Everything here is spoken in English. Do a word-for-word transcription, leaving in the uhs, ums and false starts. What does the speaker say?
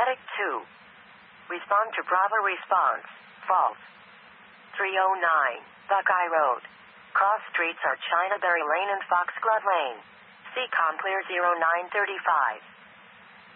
Static two. Respond to Bravo response. False. three oh nine. Buckeye Road. Cross streets are Chinaberry Lane and Foxglove Lane. C COM clear zero nine thirty-five.